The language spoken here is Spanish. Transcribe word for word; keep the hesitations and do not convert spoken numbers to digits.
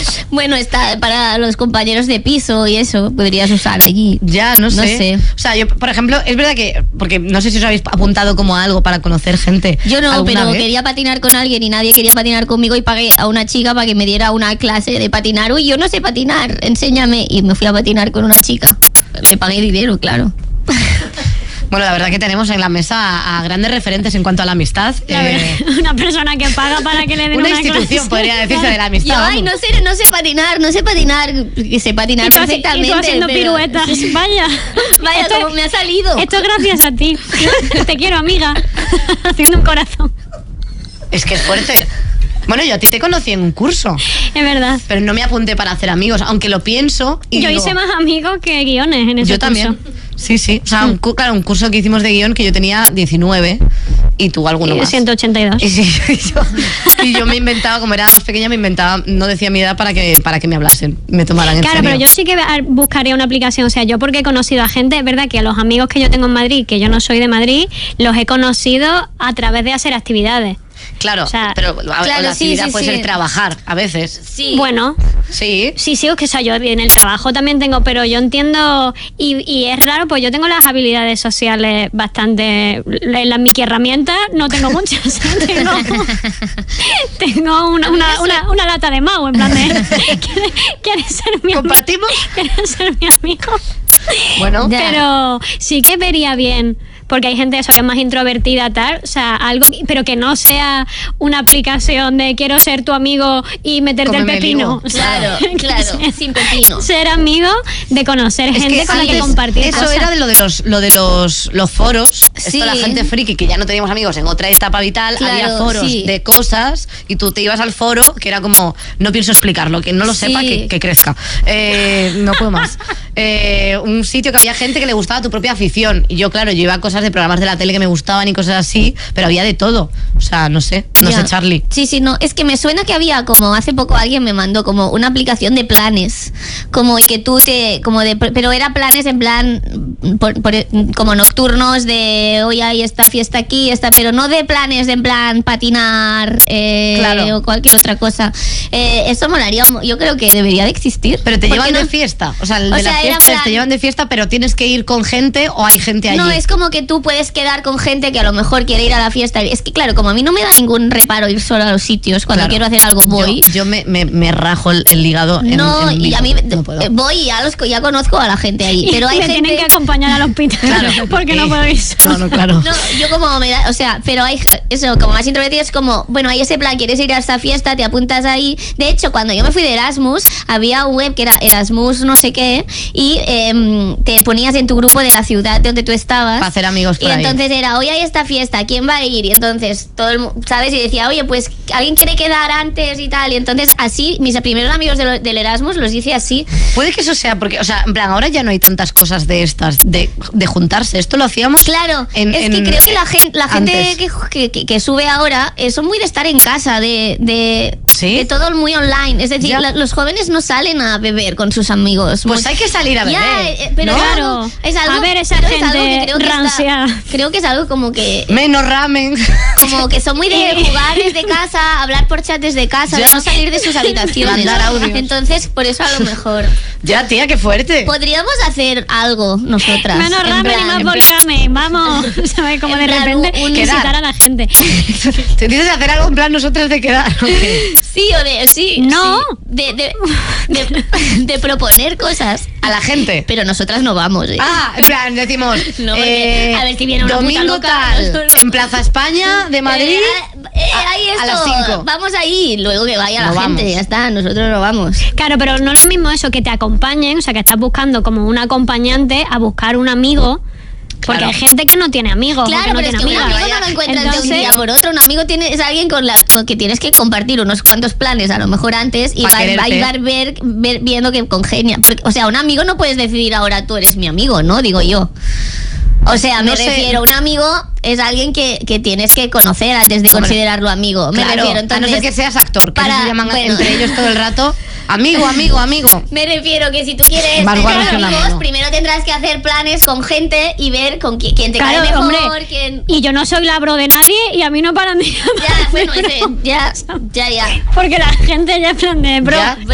Bueno, está para los compañeros de piso y eso, podrías usar allí. Ya, no sé. No sé. O sea, yo, por ejemplo, es verdad que, porque no sé si os habéis apuntado como a algo para conocer gente. Yo no, pero vez? quería patinar con alguien y nadie quería patinar conmigo y pagué a una chica para que me diera una clase de patinar. Uy, yo no sé patinar, enséñame. Y me fui a patinar con una chica. Le pagué dinero, claro. Bueno, la verdad que tenemos en la mesa a, a grandes referentes en cuanto a la amistad. La eh, verdad, una persona que paga para que le den una, una institución, clase. podría decirse, de la amistad. Yo, ay, vamos. no sé, no sé patinar, no sé patinar. Que sé patinar Y tú, haci- perfectamente. y tú haciendo pero- piruetas. Vaya. Vaya, Esto- como me ha salido. Esto es gracias a ti. Te quiero, amiga. Haciendo un corazón. Es que es fuerte. Bueno, yo a ti te conocí en un curso, Es verdad. pero no me apunté para hacer amigos, aunque lo pienso. Y Yo digo, hice más amigos que guiones en ese Yo también. curso. Sí, sí. O sea, un, cu- claro, un curso que hicimos de guión que yo tenía diecinueve y tú alguno Y más. ciento ochenta y dos. Y, sí, y yo, y yo me inventaba, como era más pequeña, me inventaba, no decía mi edad para que, para que me hablasen, me tomaran en Claro, serio. pero yo sí que a- buscaría una aplicación. O sea, yo porque he conocido a gente, es verdad que a los amigos que yo tengo en Madrid, que yo no soy de Madrid, los he conocido a través de hacer actividades. Claro, o sea, pero la, claro, la sí, actividad sí, puede sí. ser trabajar, a veces. Sí. Bueno, Sí. sí, sí, es que o sea, yo en el trabajo también tengo, pero yo entiendo, y, y es raro, pues yo tengo las habilidades sociales bastante, en las Miki herramientas no tengo muchas, o sea, tengo, tengo una, una, una, una lata de Mau, en plan de, ¿quieres, quieres ser mi amigo? ¿Compartimos? ¿Quieres ser mi amigo? Bueno, Ya. Pero sí que vería bien, porque hay gente eso que es más introvertida, tal, o sea, algo, que- pero que no sea una aplicación de quiero ser tu amigo y meterte Cómeme el el pepino. higo. O sea, Claro, que claro, sea- sin pepino. Ser amigo, de conocer es gente que con la que antes compartir eso cosas. era de lo de los, lo de los, los foros. Sí. Esto la gente friki, que ya no teníamos amigos en otra etapa vital, Claro, había foros sí. de cosas y tú te ibas al foro, que era como, no pienso explicarlo, que no lo sepa, Sí. que, que crezca. Eh, no puedo más. Eh, un sitio que había gente que le gustaba tu propia afición. Y yo, claro, yo iba a cosas de programas de la tele que me gustaban y cosas así, pero había de todo. O sea, no sé, no Ya. sé, Charlie. Sí, sí, no, es que me suena que había como hace poco alguien me mandó como una aplicación de planes, como que tú te, como de, pero era planes en plan, por- por- como nocturnos de hoy hay esta fiesta aquí, esta, pero no de planes de en plan patinar eh, Claro. o cualquier otra cosa. Eh, eso molaría, yo creo que debería de existir. Pero te ¿Por llevan qué de no? fiesta. O sea, el O de sea, las era fiestas plan- te llevan de fiesta, pero tienes que ir con gente o hay gente allí. No, es como que tú puedes quedar con gente que a lo mejor quiere ir a la fiesta. Es que claro, como a mí no me da ningún reparo ir solo a los sitios, cuando Claro. quiero hacer algo voy. Yo, yo me, me, me rajo el, el hígado en, No, en y vivo. a mí No puedo. eh, voy y ya, los, ya conozco a la gente ahí, pero hay me gente... tienen que acompañar al hospital Claro, porque no eh, puedo ir sola. No, no, claro. No, yo como me da, o sea, pero hay eso, como más introvertido es como, bueno, hay ese plan, quieres ir a esta fiesta, te apuntas ahí. De hecho, cuando yo me fui de Erasmus, había un web que era Erasmus no sé qué, y em, te ponías en tu grupo de la ciudad donde tú estabas. Para hacer amigos por Y ahí. entonces era, hoy hay esta fiesta, ¿quién va a ir? Y entonces todo el mu- ¿sabes? Y decía, oye, pues alguien quiere quedar antes y tal. Y entonces así, mis primeros amigos de lo- del Erasmus los hice así. Puede que eso sea porque, o sea, en plan, ahora ya no hay tantas cosas de estas, de, de juntarse. Esto lo hacíamos. Claro, en- es en- que creo que la gente, la gente antes. que, que, que sube ahora eh, son muy de estar en casa, de, de, ¿Sí? de todo muy online. Es decir, Ya. la- los jóvenes no salen a beber con sus amigos. Pues Muy- hay que salir a beber. Ya, eh, pero ¿no? es algo- Claro. es algo, A ver esa pero es algo gente que creo que está- rancia. creo que es algo como que Menos ramen. como que son muy de jugar desde casa, hablar por chat desde casa, Ya. de no salir de sus habitaciones. Mandar audios. Entonces, por eso a lo mejor Ya, tía, qué fuerte. podríamos hacer algo nosotras. Menos en ramen y plan- más en plan- poliame, vamos. ¿Sabes? Como en de plan, repente un- visitar quedar. a la gente. ¿Te dices hacer algo en plan nosotras de quedar? ¿o qué? Sí, o de sí. No. sí, de, de, de, de proponer cosas. A la gente. Pero nosotras no vamos, ¿eh? Ah, en plan, decimos. No, porque, eh, a ver si viene una puta domingo loca, tal, nosotros- en Plaza España de Madrid. Eh, eh, a- ahí a esto, las cinco. Vamos ahí, luego que vaya No la gente, vamos. ya está, nosotros no vamos. Claro, pero no es lo mismo eso que te acompañen, o sea, que estás buscando como un acompañante a buscar un amigo. Porque Claro. hay gente que no tiene amigos, o Claro, que no pero es tiene que un amigas. amigo no lo encuentras de un Entonces- día por otro. Un amigo tiene, es alguien con, la, con que tienes que compartir unos cuantos planes, a lo mejor antes, y Pa' va, va a quererte. ayudar ver, ver- viendo que congenia. Porque, o sea, un amigo no puedes decidir ahora tú eres mi amigo, ¿no? Digo yo. O sea, me No sé. refiero, un amigo es alguien que, que tienes que conocer antes de Hombre, considerarlo amigo. Me Claro, refiero, a no entonces... ser que seas actor, que para- eso se llaman bueno. entre ellos todo el rato. Amigo, amigo, amigo. Me refiero que si tú quieres Más tener guarros que un amigos, amigo. primero tendrás que hacer planes con gente y ver con qui- quién te Claro, cae mejor, hombre. quién... Y yo no soy la bro de nadie y a mí no paran de Ya, bueno, ese, ya, ya, ya. Porque la gente ya es plan de bro. Ya.